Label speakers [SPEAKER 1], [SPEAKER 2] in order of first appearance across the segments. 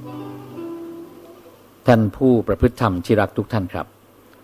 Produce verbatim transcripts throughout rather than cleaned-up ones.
[SPEAKER 1] ท่านผู้ประพฤติธรรมที่รักทุกท่านครับ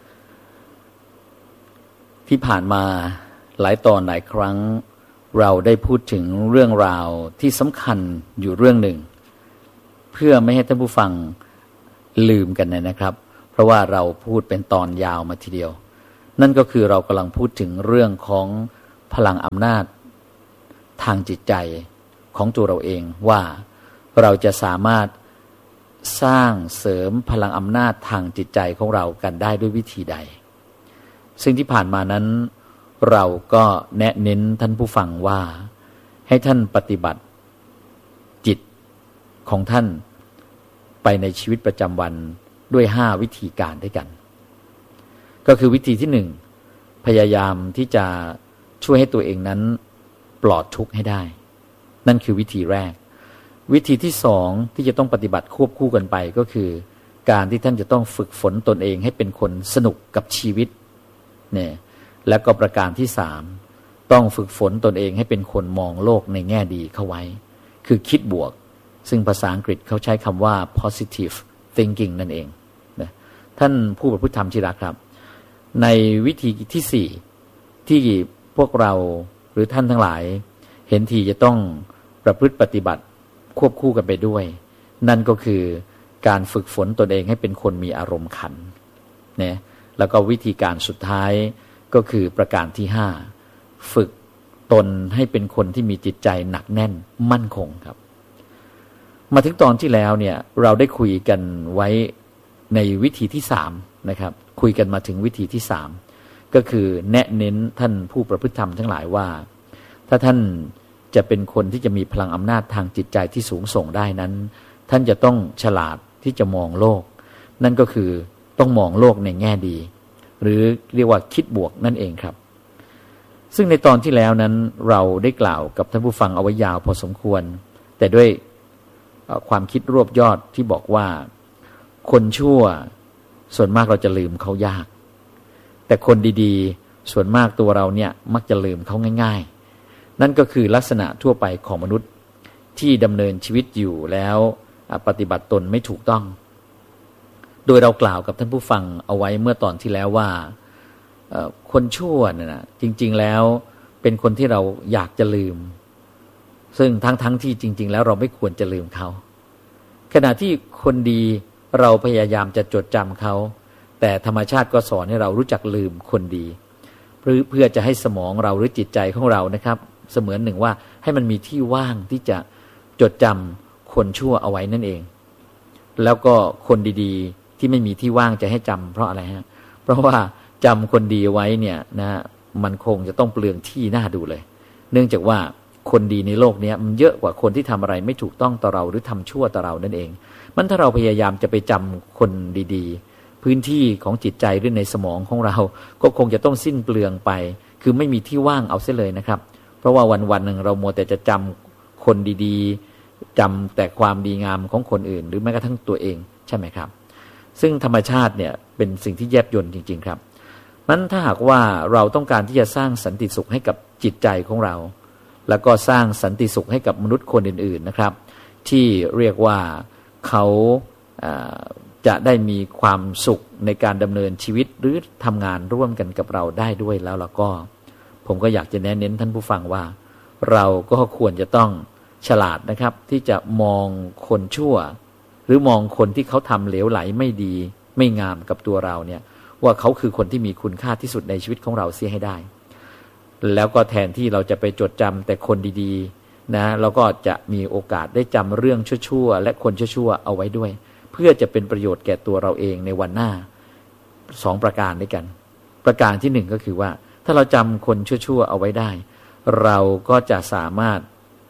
[SPEAKER 1] ที่ผ่านมาหลายตอนหลายครั้งเราได้พูดถึงเรื่องราวที่สำคัญอยู่เรื่องหนึ่งเพื่อไม่ให้ท่านผู้ฟังลืมกันนะครับเพราะว่าเราพูดเป็นตอนยาวมาทีเดียวนั่นก็คือเรากำลังพูดถึงเรื่องของพลังอำนาจทางจิตใจของตัวเราเองว่าเราจะสามารถสร้างเสริมพลังอำนาจทางจิตใจของเรากันได้ด้วยวิธีใดซึ่งที่ผ่านมานั้นเราก็แนะเน้นท่านผู้ฟังว่าให้ท่านปฏิบัติจิตของท่านไปในชีวิตประจำวันด้วยห้าวิธีการด้วยกันก็คือวิธีที่หนึ่งพยายามที่จะช่วยให้ตัวเองนั้นปลอดทุกข์ให้ได้นั่นคือวิธีแรกวิธีที่สองที่จะต้องปฏิบัติควบคู่กันไปก็คือการที่ท่านจะต้องฝึกฝนตนเองให้เป็นคนสนุกกับชีวิตเนี่ยและก็ประการที่สามต้องฝึกฝนตนเองให้เป็นคนมองโลกในแง่ดีเข้าไว้คือคิดบวกซึ่งภาษาอังกฤษเขาใช้คำว่า positive thinking นั่นเองนะท่านผู้ประพฤติธรรมที่รักครับในวิธีที่สี่ที่พวกเราหรือท่านทั้งหลายเห็นทีจะต้องประพฤติปฏิบัติควบคู่กันไปด้วยนั่นก็คือการฝึกฝนตนเองให้เป็นคนมีอารมณ์ขันเนี่ยแล้วก็วิธีการสุดท้ายก็คือประการที่ห้าฝึกตนให้เป็นคนที่มีจิตใจหนักแน่นมั่นคงครับมาถึงตอนที่แล้วเนี่ยเราได้คุยกันไว้ในวิธีที่สามนะครับคุยกันมาถึงวิธีที่สามก็คือแนะเน้นท่านผู้ประพฤติธรรมทั้งหลายว่าถ้าท่านจะเป็นคนที่จะมีพลังอำนาจทางจิตใจที่สูงส่งได้นั้นท่านจะต้องฉลาดที่จะมองโลกนั่นก็คือต้องมองโลกในแง่ดีหรือเรียกว่าคิดบวกนั่นเองครับซึ่งในตอนที่แล้วนั้นเราได้กล่าวกับท่านผู้ฟังเอาไว้ยาวพอสมควรแต่ด้วยความคิดรวบยอดที่บอกว่าคนชั่วส่วนมากเราจะลืมเขายากแต่คนดีๆส่วนมากตัวเราเนี่ยมักจะลืมเขาง่ายๆนั่นก็คือลักษณะทั่วไปของมนุษย์ที่ดำเนินชีวิตอยู่แล้วปฏิบัติตนไม่ถูกต้องโดยเรากล่าวกับท่านผู้ฟังเอาไว้เมื่อตอนที่แล้วว่าคนชั่วเนี่ยนะจริงๆแล้วเป็นคนที่เราอยากจะลืมซึ่งทั้งๆที่จริงๆแล้วเราไม่ควรจะลืมเขาขณะที่คนดีเราพยายามจะจดจำเขาแต่ธรรมชาติก็สอนให้เรารู้จักลืมคนดีเพื่อเพื่อจะให้สมองเราหรือจิตใจของเรานะครับเสมือนหนึ่งว่าให้มันมีที่ว่างที่จะจดจำคนชั่วเอาไว้นั่นเองแล้วก็คนดีๆที่ไม่มีที่ว่างจะให้จำเพราะอะไรฮะเพราะว่าจำคนดีไว้เนี่ยนะมันคงจะต้องเปลืองที่น่าดูเลยเนื่องจากว่าคนดีในโลกนี้มันเยอะกว่าคนที่ทำอะไรไม่ถูกต้องต่อเราหรือทำชั่วต่อเรานั่นเองมันถ้าเราพยายามจะไปจำคนดีๆพื้นที่ของจิตใจหรือในสมองของเราก็คงจะต้องสิ้นเปลืองไปคือไม่มีที่ว่างเอาเสียเลยนะครับเพราะว่าวันๆหนึ่งเรามัวแต่จะจำคนดีๆจำแต่ความดีงามของคนอื่นหรือแม้กระทั่งตัวเองใช่ไหมครับซึ่งธรรมชาติเนี่ยเป็นสิ่งที่แยบยลจริงๆครับนั้นถ้าหากว่าเราต้องการที่จะสร้างสันติสุขให้กับจิตใจของเราแล้วก็สร้างสันติสุขให้กับมนุษย์คนอื่นๆนะครับที่เรียกว่าเขาจะได้มีความสุขในการดำเนินชีวิตหรือทำงานร่วมกันกับเราได้ด้วยแล้วแล้วก็ผมก็อยากจะแนะเน้นท่านผู้ฟังว่าเราก็ควรจะต้องฉลาดนะครับที่จะมองคนชั่วหรือมองคนที่เขาทำเหลวไหลไม่ดีไม่งามกับตัวเราเนี่ยว่าเขาคือคนที่มีคุณค่าที่สุดในชีวิตของเราเสียให้ได้แล้วก็แทนที่เราจะไปจดจำแต่คนดีๆนะเราก็จะมีโอกาสได้จำเรื่องชั่วๆและคนชั่วๆเอาไว้ด้วยเพื่อจะเป็นประโยชน์แก่ตัวเราเองในวันหน้าสองประการด้วยกันประการที่หนึ่งก็คือว่าถ้าเราจำคนชั่วๆเอาไว้ได้เราก็จะสามารถ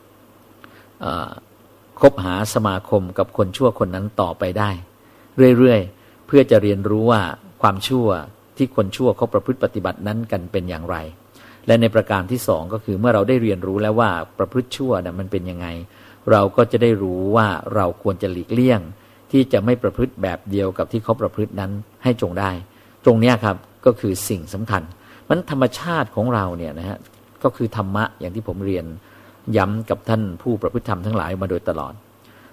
[SPEAKER 1] คบหาสมาคมกับคนชั่วคนนั้นต่อไปได้เรื่อยๆเพื่อจะเรียนรู้ว่าความชั่วที่คนชั่วเขาประพฤติปฏิบัตินั้นกันเป็นอย่างไรและในประการที่สองก็คือเมื่อเราได้เรียนรู้แล้วว่าประพฤติชั่วนะมันเป็นยังไงเราก็จะได้รู้ว่าเราควรจะหลีกเลี่ยงที่จะไม่ประพฤติแบบเดียวกับที่เขาประพฤตินั้นให้จงได้ตรงนี้ครับก็คือสิ่งสำคัญมันธรรมชาติของเราเนี่ยนะฮะก็คือธรรมะอย่างที่ผมเรียนย้ำกับท่านผู้ประพฤติธรรมทั้งหลายมาโดยตลอด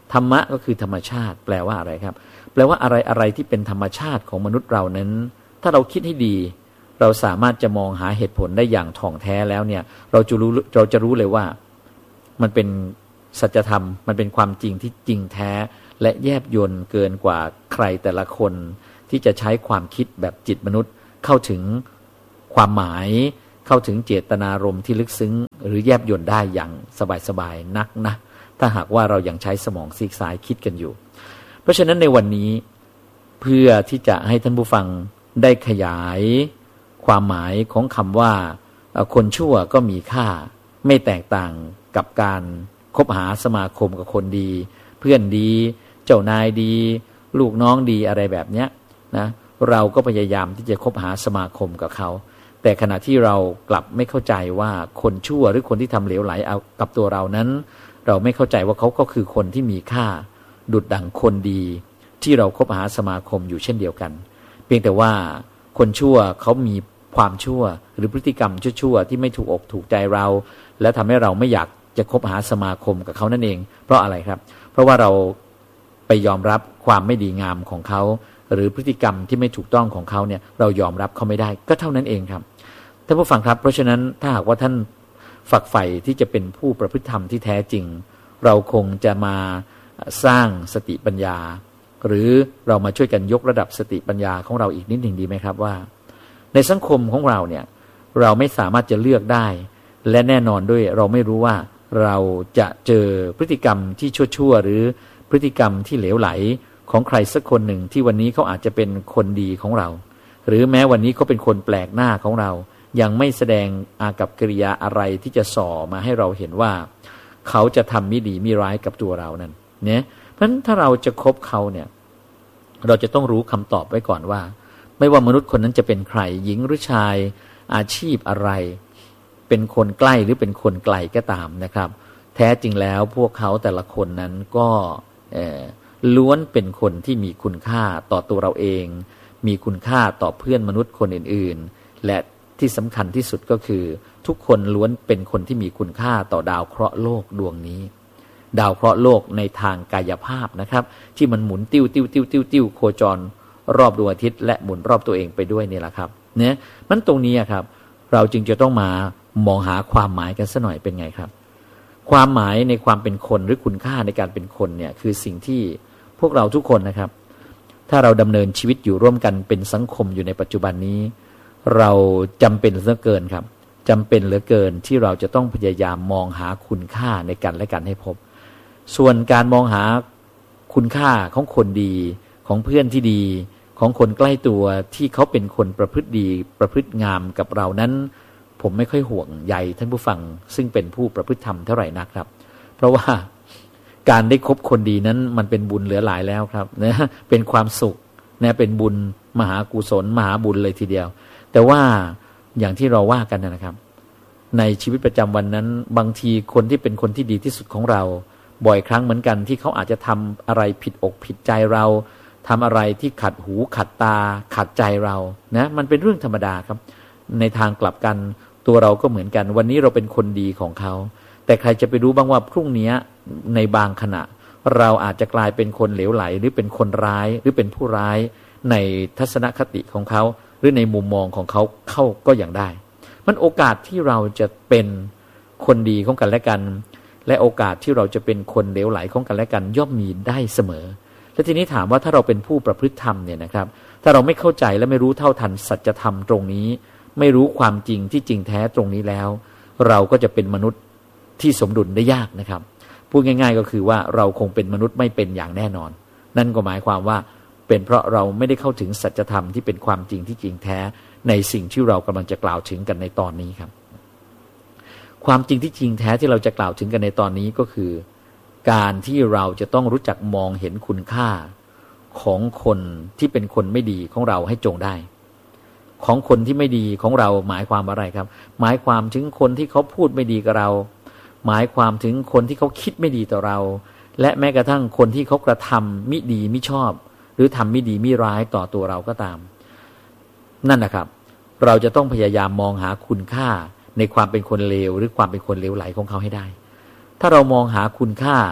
[SPEAKER 1] ธรรมะก็คือธรรมชาติแปลว่าอะไรครับแปลว่าอะไรอะไรที่เป็นธรรมชาติของมนุษย์เรานั้นถ้าเราคิดให้ดีเราสามารถจะมองหาเหตุผลได้อย่างถ่องแท้แล้วเนี่ยเราจะรู้เราจะรู้เลยว่ามันเป็นสัจธรรมมันเป็นความจริงที่จริงแท้และแยบยลเกินกว่าใครแต่ละคนที่จะใช้ความคิดแบบจิตมนุษย์เข้าถึงความหมายเข้าถึงเจตนารมณ์ที่ลึกซึ้งหรือแยบยลได้อย่างสบายๆนักนะถ้าหากว่าเรายังใช้สมองซีกซ้ายคิดกันอยู่เพราะฉะนั้นในวันนี้เพื่อที่จะให้ท่านผู้ฟังได้ขยายความหมายของคำว่าคนชั่วก็มีค่าไม่แตกต่างกับการคบหาสมาคมกับคนดีเพื่อนดีเจ้านายดีลูกน้องดีอะไรแบบเนี้ยนะเราก็พยายามที่จะคบหาสมาคมกับเขาแต่ขณะที่เรากลับไม่เข้าใจว่าคนชั่วหรือคนที่ทำเหลวไหลเอากับตัวเรานั้นเราไม่เข้าใจว่าเขาก็คือคนที่มีค่าดุจดั่งคนดีที่เราคบหาสมาคมอยู่เช่นเดียวกันเพียงแต่ว่าคนชั่วเขามีความชั่วหรือพฤติกรรมชั่วๆที่ไม่ถูกอกถูกใจเราและทำให้เราไม่อยากจะคบหาสมาคมกับเขานั่นเองเพราะอะไรครับเพราะว่าเราไปยอมรับความไม่ดีงามของเขาหรือพฤติกรรมที่ไม่ถูกต้องของเขาเนี่ยเรายอมรับเขาไม่ได้ก็เท่านั้นเองครับท่านผู้ฟังครับเพราะฉะนั้นถ้าหากว่าท่านฝักใฝ่ที่จะเป็นผู้ประพฤติธรรมที่แท้จริงเราคงจะมาสร้างสติปัญญาหรือเรามาช่วยกันยกระดับสติปัญญาของเราอีกนิดหนึ่งดีไหมครับว่าในสังคมของเราเนี่ยเราไม่สามารถจะเลือกได้และแน่นอนด้วยเราไม่รู้ว่าเราจะเจอพฤติกรรมที่ชั่วๆหรือพฤติกรรมที่เหลวไหลของใครสักคนหนึ่งที่วันนี้เขาอาจจะเป็นคนดีของเราหรือแม้วันนี้เขาเป็นคนแปลกหน้าของเรายังไม่แสดงอากัปกิริยาอะไรที่จะส่อมาให้เราเห็นว่าเขาจะทำไม่ดีไม่ร้ายกับตัวเรานั่นเนี่ยเพราะฉะนั้นถ้าเราจะคบเขาเนี่ยเราจะต้องรู้คำตอบไว้ก่อนว่าไม่ว่ามนุษย์คนนั้นจะเป็นใครหญิงหรือชายอาชีพอะไรเป็นคนใกล้หรือเป็นคนไกลก็ตามนะครับแท้จริงแล้วพวกเขาแต่ละคนนั้นก็ล้วนเป็นคนที่มีคุณค่าต่อตัวเราเองมีคุณค่าต่อเพื่อนมนุษย์คนอื่นๆและที่สำคัญที่สุดก็คือทุกคนล้วนเป็นคนที่มีคุณค่าต่อดาวเคราะห์โลกดวงนี้ดาวเคราะห์โลกในทางกายภาพนะครับที่มันหมุนติ้วติ้วติ้วติ้วติ้วโคจรรอบดวงอาทิตย์และหมุนรอบตัวเองไปด้วยนี่แหละครับเนี่ยมันตรงนี้ครับเราจึงจะต้องมามองหาความหมายกันสักหน่อยเป็นไงครับความหมายในความเป็นคนหรือคุณค่าในการเป็นคนเนี่ยคือสิ่งที่พวกเราทุกคนนะครับถ้าเราดำเนินชีวิตอยู่ร่วมกันเป็นสังคมอยู่ในปัจจุบันนี้เราจำเป็นเหลือเกินครับจำเป็นเหลือเกินที่เราจะต้องพยายามมองหาคุณค่าในกันและกันให้พบส่วนการมองหาคุณค่าของคนดีของเพื่อนที่ดีของคนใกล้ตัวที่เขาเป็นคนประพฤติดีประพฤติงามกับเรานั้นผมไม่ค่อยห่วงใยท่านผู้ฟังซึ่งเป็นผู้ประพฤติธรรมเท่าไหร่นักครับเพราะว่าการได้คบคนดีนั้นมันเป็นบุญเหลือหลายแล้วครับนะเป็นความสุขนะเป็นบุญมหากุศลมหาบุญเลยทีเดียวแต่ว่าอย่างที่เราว่ากันนะครับในชีวิตประจำวันนั้นบางทีคนที่เป็นคนที่ดีที่สุดของเราบ่อยครั้งเหมือนกันที่เขาอาจจะทำอะไรผิดอกผิดใจเราทำอะไรที่ขัดหูขัดตาขัดใจเรานะมันเป็นเรื่องธรรมดาครับในทางกลับกันตัวเราก็เหมือนกันวันนี้เราเป็นคนดีของเขาแต่ใครจะไปรู้บ้างว่าพรุ่งนี้ในบางขณะเราอาจจะกลายเป็นคนเหลวไหลหรือเป็นคนร้ายหรือเป็นผู้ร้ายในทัศนคติของเขาหรือในมุมมองของเขาเข้าก็อย่างได้มันโอกาสที่เราจะเป็นคนดีของกันและกันและโอกาสที่เราจะเป็นคนเหลวไหลของกันและกันย่อมมีได้เสมอและทีนี้ถามว่าถ้าเราเป็นผู้ประพฤติธรรมเนี่ยนะครับถ้าเราไม่เข้าใจและไม่รู้เท่าทันสัจธรรมตรงนี้ไม่รู้ความจริงที่จริงแท้ตรงนี้แล้วเราก็จะเป็นมนุษย์ที่สมดุลได้ยากนะครับพูดง่ายๆก็คือว่าเราคงเป็นมนุษย์ไม่เป็นอย่างแน่นอนนั่นก็หมายความว่าเป็นเพราะเราไม่ได้เข้าถึงสัจธรรมที่เป็นความจริงที่จริงแท้ในสิ่งที่เรากำลังจะกล่าวถึงกันในตอนนี้ครับความจริงที่จริงแท้ที่เราจะกล่าวถึงกันในตอนนี้ก็คือการที่เราจะต้องรู้จักมองเห็นคุณค่าของคนที่เป็นคนไม่ดีของเราให้จงได้ของคนที่ไม่ดีของเราหมายความอะไรครับหมายความถึงคนที่เขาพูดไม่ดีกับเราหมายความถึงคนที่เขาคิดไม่ดีต่อเราและแม้กระทั่งคนที่เขากระทำมิดีมิชอบหรือทำมิดีมิร้ายต่อตัวเราก็ตามนั่นนะครับเราจะต้องพยายามมองหาคุณค่าในความเป็นคนเลวหรือความเป็นคนเลวไหลของเขาให้ได้ถ้าเรามองหาคุณค่า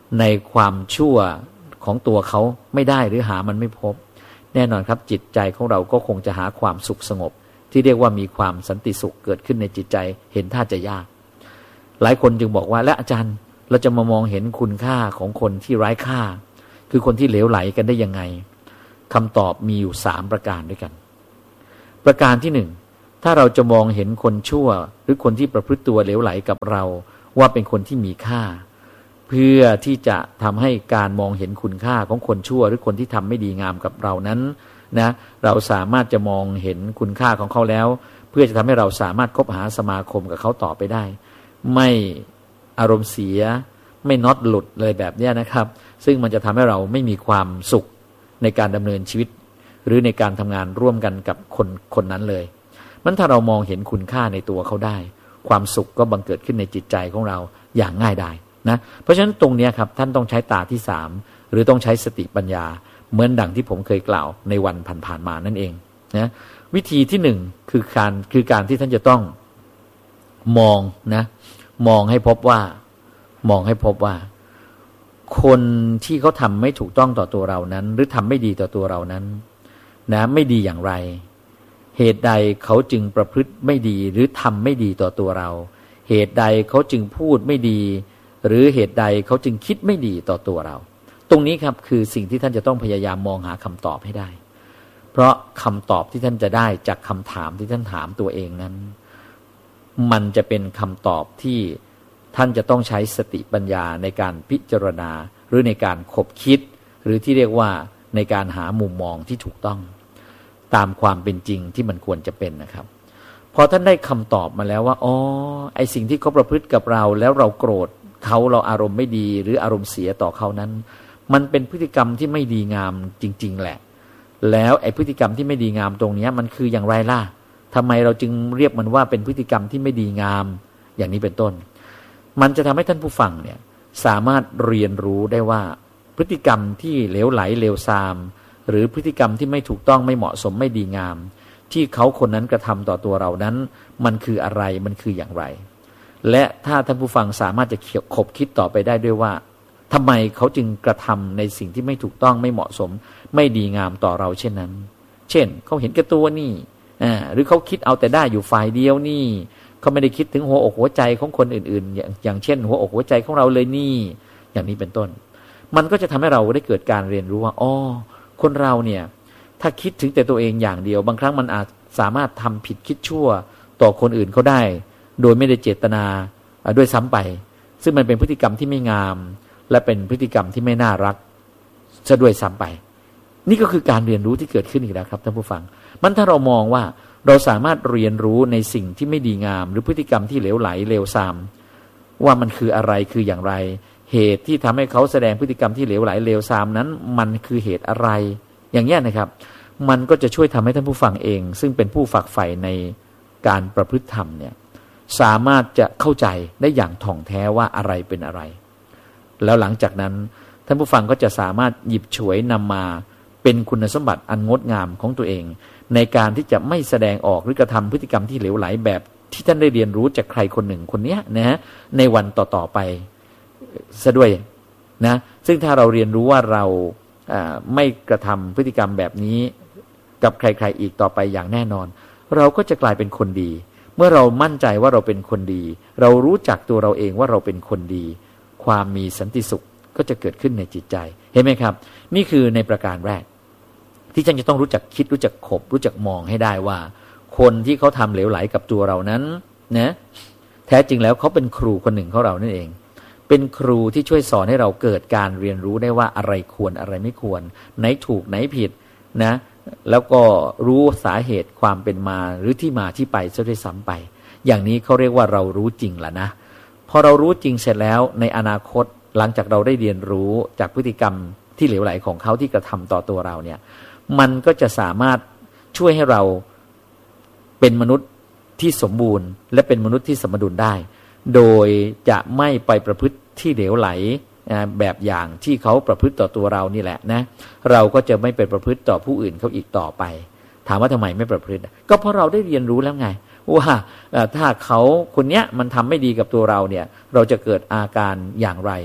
[SPEAKER 1] ในความชั่วของตัวเขาไม่ได้หรือหามันไม่พบแน่นอนครับจิตใจของเราก็คงจะหาความสุขสงบที่เรียกว่ามีความสันติสุขเกิดขึ้นในจิตใจเห็นท่าจะยากหลายคนจึงบอกว่าและอาจารย์เราจะมามองเห็นคุณค่าของคนที่ไร้ค่าคือคนที่เหลวไหลกันได้ยังไงคำตอบมีอยู่สามประการด้วยกันประการที่หนึ่งถ้าเราจะมองเห็นคนชั่วหรือคนที่ประพฤติตัวเหลวไหลกับเราว่าเป็นคนที่มีค่าเพื่อที่จะทำให้การมองเห็นคุณค่าของคนชั่วหรือคนที่ทำไม่ดีงามกับเรานั้นนะเราสามารถจะมองเห็นคุณค่าของเขาแล้วเพื่อจะทำให้เราสามารถคบหาสมาคมกับเขาต่อไปได้ไม่อารมณ์เสียไม่น็อตหลุดเลยแบบนี้นะครับซึ่งมันจะทำให้เราไม่มีความสุขในการดำเนินชีวิตหรือในการทำงานร่วมกันกับคนคนนั้นเลยมันถ้าเรามองเห็นคุณค่าในตัวเขาได้ความสุขก็บังเกิดขึ้นในจิตใจของเราอย่างง่ายดายนะเพราะฉะนั้นตรงนี้ครับท่านต้องใช้ตาที่สามหรือต้องใช้สติปัญญาเหมือนดังที่ผมเคยกล่าวในวันผ่านๆมานั่นเองนะวิธีที่หนึ่งคือการคือการที่ท่านจะต้องมองนะมองให้พบว่ามองให้พบว่าคนที่เขาทำไม่ถูกต้องต่อตัวเรานั้นหรือทำไม่ดีต่อตัวเรานั้นนะไม่ดีอย่างไรเหตุใดเขาจึงประพฤติไม่ดีหรือทำไม่ดีต่อตัวเราเหตุใดเขาจึงพูดไม่ดีหรือเหตุใดเขาจึงคิดไม่ดีต่อตัวเราตรงนี้ครับคือสิ่งที่ท่านจะต้องพยายามมองหาคำตอบให้ได้เพราะคำตอบที่ท่านจะได้จากคำถามที่ท่านถามตัวเองนั้นมันจะเป็นคำตอบที่ท่านจะต้องใช้สติปัญญาในการพิจารณาหรือในการคบคิดหรือที่เรียกว่าในการหามุมมองที่ถูกต้องตามความเป็นจริงที่มันควรจะเป็นนะครับพอท่านได้คำตอบมาแล้วว่าอ๋อไอสิ่งที่เขาประพฤติกับเราแล้วเราโกรธเขาเราอารมณ์ไม่ดีหรืออารมณ์เสียต่อเขานั้นมันเป็นพฤติกรรมที่ไม่ดีงามจริงๆแหละแล้วไอพฤติกรรมที่ไม่ดีงามตรงนี้มันคืออย่างไรล่ะทำไมเราจึงเรียกมันว่าเป็นพฤติกรรมที่ไม่ดีงามอย่างนี้เป็นต้นมันจะทำให้ท่านผู้ฟังเนี่ยสามารถเรียนรู้ได้ว่าพฤติกรรมที่เหลวไหลเลวทรามหรือพฤติกรรมที่ไม่ถูกต้องไม่เหมาะสมไม่ดีงามที่เขาคนนั้นกระทำต่อตัวเรานั้นมันคืออะไรมันคืออย่างไรและถ้าท่านผู้ฟังสามารถจะคบคิดต่อไปได้ด้วยว่าทำไมเขาจึงกระทำในสิ่งที่ไม่ถูกต้องไม่เหมาะสมไม่ดีงามต่อเราเช่นนั้นเช่นเขาเห็นแก่ตัวนี่อ่าหรือเขาคิดเอาแต่ได้อยู่ฝ่ายเดียวนี่เขาไม่ได้คิดถึงหัวอกหัวใจของคนอื่นๆอย่างอย่างเช่นหัวอกหัวใจของเราเลยนี่อย่างนี้เป็นต้นมันก็จะทำให้เราได้เกิดการเรียนรู้ว่าอ๋อคนเราเนี่ยถ้าคิดถึงแต่ตัวเองอย่างเดียวบางครั้งมันอาจสามารถทำผิดคิดชั่วต่อคนอื่นเขาได้โดยไม่ได้เจตนาด้วยซ้ำไปซึ่งมันเป็นพฤติกรรมที่ไม่งามและเป็นพฤติกรรมที่ไม่น่ารักซะด้วยซ้ำไปนี่ก็คือการเรียนรู้ที่เกิดขึ้นอีกแล้วครับท่านผู้ฟังมันถ้าเรามองว่าเราสามารถเรียนรู้ในสิ่งที่ไม่ดีงามหรือพฤติกรรมที่เหลวไหลเลวทรามว่ามันคืออะไรคืออย่างไรเหตุที่ทำให้เขาแสดงพฤติกรรมที่เหลวไหลเลวทรามนั้นมันคือเหตุอะไรอย่างนี้นะครับมันก็จะช่วยทำให้ท่านผู้ฟังเองซึ่งเป็นผู้ฝักใฝ่ในการประพฤติธรรมเนี่ยสามารถจะเข้าใจได้อย่างถ่องแท้ว่าอะไรเป็นอะไรแล้วหลังจากนั้นท่านผู้ฟังก็จะสามารถหยิบฉวยนำมาเป็นคุณสมบัติอันงดงามของตัวเองในการที่จะไม่แสดงออกหรือกระทำพฤติกรรมที่เหลวไหลแบบที่ท่านได้เรียนรู้จากใครคนหนึ่งคนนี้นะฮะในวันต่อๆไปซะด้วยนะซึ่งถ้าเราเรียนรู้ว่าเราไม่กระทำพฤติกรรมแบบนี้กับใครๆอีกต่อไปอย่างแน่นอนเราก็จะกลายเป็นคนดีเมื่อเรามั่นใจว่าเราเป็นคนดีเรารู้จักตัวเราเองว่าเราเป็นคนดีความมีสันติสุขก็จะเกิดขึ้นในจิตใจเห็นไหมครับนี่คือในประการแรกที่ท่านจะต้องรู้จักคิดรู้จักขบรู้จักมองให้ได้ว่าคนที่เขาทำเหลวไหลกับตัวเรานั้นนะแท้จริงแล้วเขาเป็นครูคนหนึ่งของเรานั่นเองเป็นครูที่ช่วยสอนให้เราเกิดการเรียนรู้ได้ว่าอะไรควรอะไรไม่ควรไหนถูกไหนผิดนะแล้วก็รู้สาเหตุความเป็นมาหรือที่มาที่ไปซะด้วยซ้ำไปอย่างนี้เขาเรียกว่าเรารู้จริงแล้วนะพอเรารู้จริงเสร็จแล้วในอนาคตหลังจากเราได้เรียนรู้จากพฤติกรรมที่เหลวไหลของเขาที่กระทำต่อตัวเราเนี่ยมันก็จะสามารถช่วยให้เราเป็นมนุษย์ที่สมบูรณ์และเป็นมนุษย์ที่สมดุลได้โดยจะไม่ไปประพฤติที่เหลวไหลแบบอย่างที่เขาประพฤติต่อตัวเรานี่แหละนะเราก็จะไม่ไปประพฤติต่อผู้อื่นเขาอีกต่อไปถามว่าทำไมไม่ประพฤติก็เพราะเราได้เรียนรู้แล้วไงว่าถ้าเขาคนเนี้ยมันทำไม่ดีกับตัวเราเนี่ยเราจะเกิดอาการอย่างไร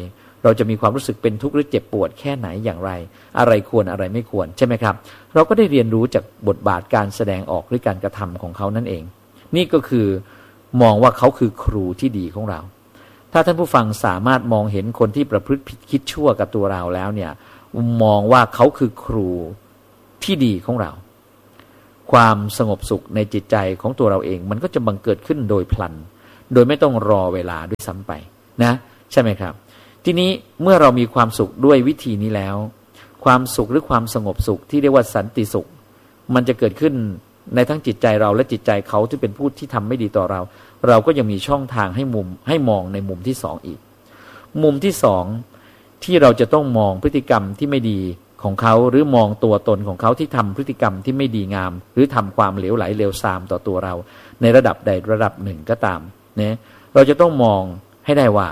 [SPEAKER 1] เราจะมีความรู้สึกเป็นทุกข์หรือเจ็บปวดแค่ไหนอย่างไรอะไรควรอะไรไม่ควรใช่ไหมครับเราก็ได้เรียนรู้จากบทบาทการแสดงออกหรือการกระทำของเขานั่นเองนี่ก็คือมองว่าเขาคือครูที่ดีของเราถ้าท่านผู้ฟังสามารถมองเห็นคนที่ประพฤติผิดคิดชั่วกับตัวเราแล้วเนี่ยมองว่าเขาคือครูที่ดีของเราความสงบสุขในจิตใจของตัวเราเองมันก็จะบังเกิดขึ้นโดยพลันโดยไม่ต้องรอเวลาด้วยซ้ำไปนะใช่ไหมครับทีนี้เมื่อเรามีความสุขด้วยวิธีนี้แล้วความสุขหรือความสงบสุขที่เรียกว่าสันติสุขมันจะเกิดขึ้นในทั้งจิตใจเราและจิตใจเขาที่เป็นผู้ที่ทำไม่ดีต่อเราเราก็ยังมีช่องทางให้มุมให้มองในมุมที่สองอีกมุมที่สองที่เราจะต้องมองพฤติกรรมที่ไม่ดีของเขาหรือมองตัวตนของเขาที่ทำพฤติกรรมที่ไม่ดีงามหรือทำความเหลวไหลเลวทรามต่อตัวเราในระดับใดระดับหนึ่งก็ตามเนี่ยเราจะต้องมองให้ได้ว่า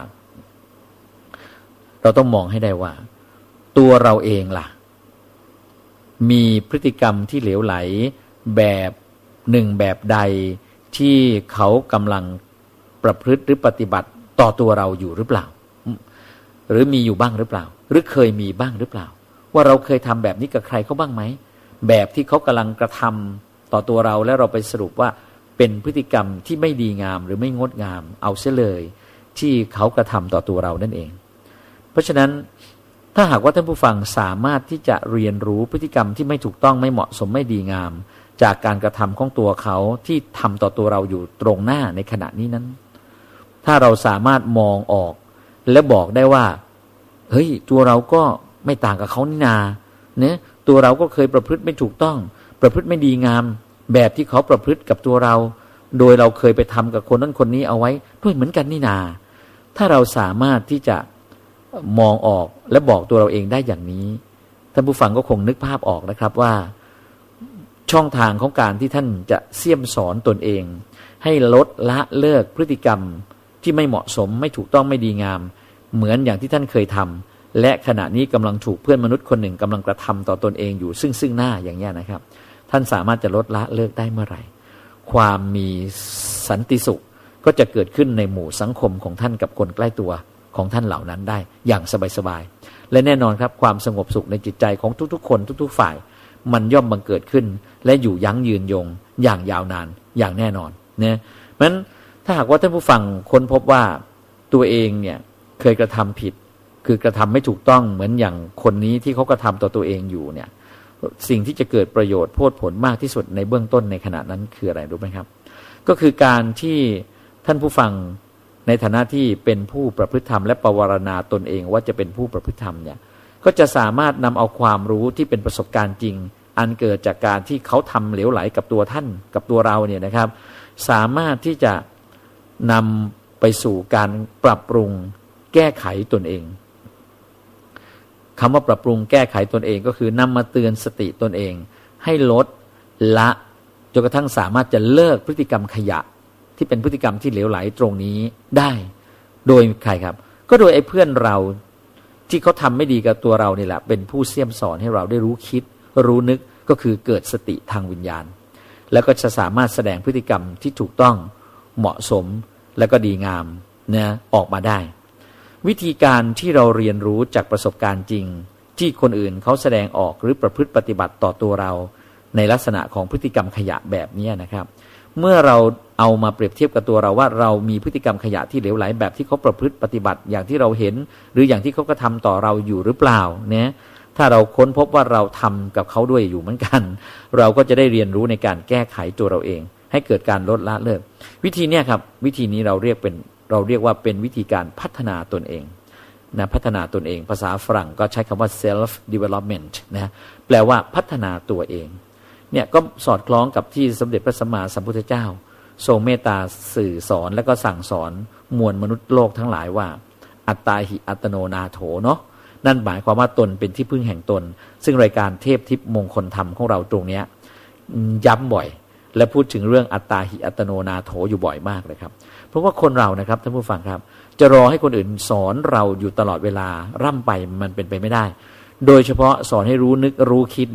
[SPEAKER 1] เราต้องมองให้ได้ว่าตัวเราเองล่ะมีพฤติกรรมที่เหลวไหลแบบหนึ่งแบบใดที่เขากำลังประพฤติหรือปฏิบัติต่อตัวเราอยู่หรือเปล่าหรือมีอยู่บ้างหรือเปล่าหรือเคยมีบ้างหรือเปล่าว่าเราเคยทำแบบนี้กับใครเขาบ้างไหมแบบที่เขากำลังกระทำต่อตัวเราแล้วเราไปสรุปว่าเป็นพฤติกรรมที่ไม่ดีงามหรือไม่งดงามเอาเสียเลยที่เขากระทำต่อตัวเรานั่นเองเพราะฉะนั้นถ้าหากว่าท่านผู้ฟังสามารถที่จะเรียนรู้พฤติกรรมที่ไม่ถูกต้องไม่เหมาะสมไม่ดีงามจากการกระทำของตัวเขาที่ทำต่อตัวเราอยู่ตรงหน้าในขณะนี้นั้นถ้าเราสามารถมองออกและบอกได้ว่าเฮ้ยตัวเราก็ไม่ต่างกับเขานี่นาเนี่ยตัวเราก็เคยประพฤติไม่ถูกต้องประพฤติไม่ดีงามแบบที่เขาประพฤติกับตัวเราโดยเราเคยไปทำกับคนนั้นคนนี้เอาไว้ด้วยเหมือนกันนี่นาถ้าเราสามารถที่จะมองออกและบอกตัวเราเองได้อย่างนี้ท่านผู้ฟังก็คงนึกภาพออกนะครับว่าช่องทางของการที่ท่านจะเสี่ยมสอนตนเองให้ลดละเลิกพฤติกรรมที่ไม่เหมาะสมไม่ถูกต้องไม่ดีงามเหมือนอย่างที่ท่านเคยทำและขณะนี้กำลังถูกเพื่อนมนุษย์คนหนึ่งกำลังกระทำต่อตนเองอยู่ซึ่งซึ่งหน้าอย่างนี้นะครับท่านสามารถจะลดละเลิกได้เมื่อไหร่ความมีสันติสุขก็จะเกิดขึ้นในหมู่สังคมของท่านกับคนใกล้ตัวของท่านเหล่านั้นได้อย่างสบายๆและแน่นอนครับความสงบสุขในจิตใจของทุกๆคนทุกๆฝ่ายมันย่อมบังเกิดขึ้นและอยู่ยั้งยืนยงอย่างยาวนานอย่างแน่นอนเนี่ยเพราะฉะนั้นถ้าหากว่าท่านผู้ฟังค้นพบว่าตัวเองเนี่ยเคยกระทำผิดคือกระทำไม่ถูกต้องเหมือนอย่างคนนี้ที่เขากระทำต่อตัวเองอยู่เนี่ยสิ่งที่จะเกิดประโยชน์โพดผลมากที่สุดในเบื้องต้นในขณะนั้นคืออะไรรู้ไหมครับก็คือการที่ท่านผู้ฟังในฐานะที่เป็นผู้ประพฤติธรรมและประวารณาตนเองว่าจะเป็นผู้ประพฤติธรรมเนี่ยก็จะสามารถนำเอาความรู้ที่เป็นประสบการณ์จริงอันเกิดจากการที่เขาทำเหลวไหลกับตัวท่านกับตัวเราเนี่ยนะครับสามารถที่จะนำไปสู่การปรับปรุงแก้ไขตนเองคำว่าปรับปรุงแก้ไขตนเองก็คือนำมาเตือนสติตนเองให้ลดละจนกระทั่งสามารถจะเลิกพฤติกรรมขยะที่เป็นพฤติกรรมที่เหลวไหลตรงนี้ได้โดยใครครับก็โดยไอ้เพื่อนเราที่เขาทำไม่ดีกับตัวเรานี่แหละเป็นผู้เสี่ยมสอนให้เราได้รู้คิดรู้นึกก็คือเกิดสติทางวิญญาณแล้วก็จะสามารถแสดงพฤติกรรมที่ถูกต้องเหมาะสมและก็ดีงามนะออกมาได้วิธีการที่เราเรียนรู้จากประสบการณ์จริงที่คนอื่นเขาแสดงออกหรือประพฤติปฏิบัติต่อตัวเราในลักษณะของพฤติกรรมขยะแบบนี้นะครับเมื่อเราเอามาเปรียบเทียบกับตัวเราว่าเรามีพฤติกรรมขยะที่เหลวไหลแบบที่เขาประพฤติปฏิบัติอย่างที่เราเห็นหรืออย่างที่เขากระทำต่อเราอยู่หรือเปล่าเนี่ยถ้าเราค้นพบว่าเราทำกับเขาด้วยอยู่เหมือนกันเราก็จะได้เรียนรู้ในการแก้ไขตัวเราเองให้เกิดการลดละเลิกวิธีนี้ครับวิธีนี้เราเรียกเป็นเราเรียกว่าเป็นวิธีการพัฒนาตนเองนะพัฒนาตนเองภาษาฝรั่งก็ใช้คำว่า self development นะแปลว่าพัฒนาตัวเองเนี่ยก็สอดคล้องกับที่สมเด็จพระสัมมาสัมพุทธเจ้าทรงเมตตาสื่อสอนและก็สั่งสอนมวลมนุษย์โลกทั้งหลายว่าอัตตาหิอัตโนนาโถเนาะนั่นหมายความว่าตนเป็นที่พึ่งแห่งตนซึ่งรายการเทพทิพย์มงคลธรรมของเราตรงนี้ย้ำบ่อยและพูดถึงเรื่องอัตตาหิอัตโนนาโถอยู่บ่อยมากเลยครับเพราะว่าคนเรานะครับท่านผู้ฟังครับจะรอให้คนอื่นสอนเราอยู่ตลอดเวลาร่ำไปมันเป็นไปไม่ได้โดยเฉพาะสอนให้รู้นึกรู้คิดเนี่ย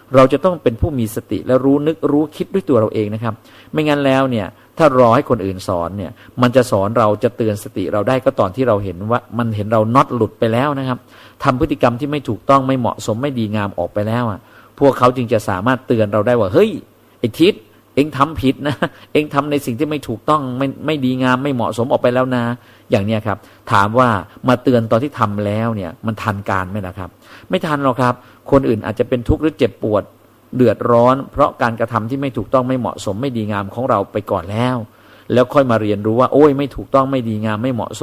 [SPEAKER 1] เราจะต้องเป็นผู้มีสติและรู้นึกรู้คิดด้วยตัวเราเองนะครับไม่งั้นแล้วเนี่ยถ้ารอให้คนอื่นสอนเนี่ยมันจะสอนเราจะเตือนสติเราได้ก็ตอนที่เราเห็นว่ามันเห็นเราน็อตหลุดไปแล้วนะครับทำพฤติกรรมที่ไม่ถูกต้องไม่เหมาะสมไม่ดีงามออกไปแล้วอ่ะพวกเขาจึงจะสามารถเตือนเราได้ว่าเฮ้ยไอ้ทิศเองทำผิดนะเองทำในสิ่งที่ไม่ถูกต้องไม่ไม่ดีงามไม่เหมาะสมออกไปแล้วนะอย่างเนี้ยครับถามว่ามาเตือนตอนที่ทำแล้วเนี่ยมันทันการไหมล่ะครับไม่ทันหรอกครับคนอื่นอาจจะเป็นทุกข์หรือเจ็บปวดเดือดร้อนเพราะการกระทำที่ไม่ถูกต้องไม่เหมาะสมไม่ดีงามของเราไปก่อนแล้วแล้วค่อยมาเรียนรู้ว่าโอ้ยไม่ถูกต้องไม่ดีงามไม่เหมาะสม